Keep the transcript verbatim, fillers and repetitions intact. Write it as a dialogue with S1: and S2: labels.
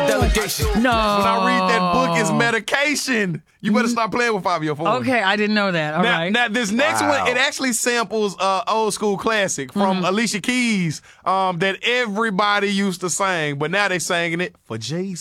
S1: delegation.
S2: No.
S1: When I read that book, it's medication. You better stop playing with Fabio Foreign.
S2: Okay, I didn't know that. All
S1: now,
S2: right.
S1: now, this next
S3: Wow.
S1: one, it actually samples uh, old school classic from
S2: Mm-hmm.
S1: Alicia Keys um, that everybody used to sing, but now they singing it for Jay-Z.